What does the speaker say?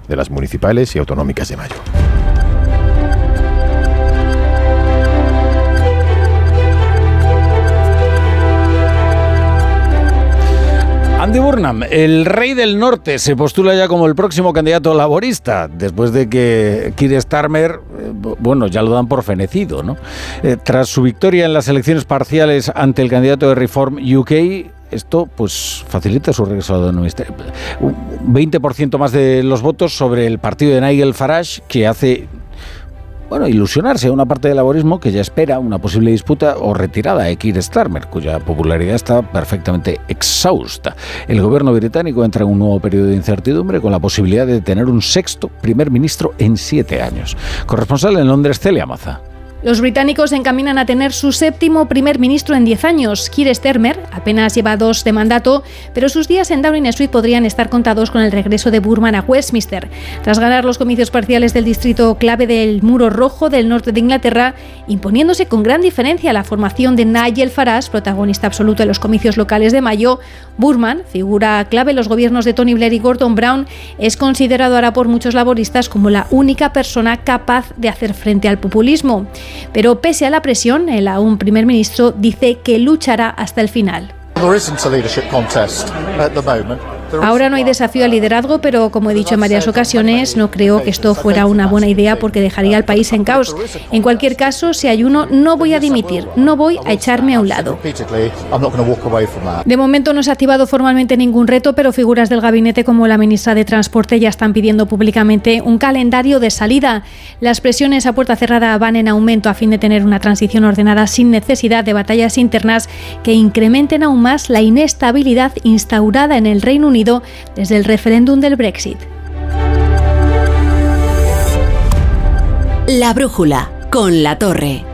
de las municipales y autonómicas de mayo. Andy Burnham, el rey del norte, se postula ya como el próximo candidato laborista, después de que Keir Starmer, ya lo dan por fenecido, ¿no? Tras su victoria en las elecciones parciales ante el candidato de Reform UK, esto pues facilita su regreso a un 20% más de los votos sobre el partido de Nigel Farage, que hace ilusionarse a una parte del laborismo que ya espera una posible disputa o retirada de Keir Starmer, cuya popularidad está perfectamente exhausta. El gobierno británico entra en un nuevo periodo de incertidumbre con la posibilidad de tener un sexto primer ministro en 7 años. Corresponsal en Londres, Celia Maza. Los británicos se encaminan a tener su 7º primer ministro en 10 años. Keir Starmer apenas lleva 2 de mandato, pero sus días en Downing Street podrían estar contados con el regreso de Burnham a Westminster. Tras ganar los comicios parciales del distrito clave del Muro Rojo del norte de Inglaterra, imponiéndose con gran diferencia la formación de Nigel Farage, protagonista absoluto de los comicios locales de mayo, Burnham, figura clave en los gobiernos de Tony Blair y Gordon Brown, es considerado ahora por muchos laboristas como la única persona capaz de hacer frente al populismo. Pero pese a la presión, el aún primer ministro dice que luchará hasta el final. Ahora no hay desafío al liderazgo, pero como he dicho en varias ocasiones, no creo que esto fuera una buena idea porque dejaría al país en caos. En cualquier caso, si hay uno, no voy a dimitir, no voy a echarme a un lado. De momento no se ha activado formalmente ningún reto, pero figuras del gabinete como la ministra de Transporte ya están pidiendo públicamente un calendario de salida. Las presiones a puerta cerrada van en aumento a fin de tener una transición ordenada sin necesidad de batallas internas que incrementen aún más la inestabilidad instaurada en el Reino Unido desde el referéndum del Brexit. La brújula con La Torre.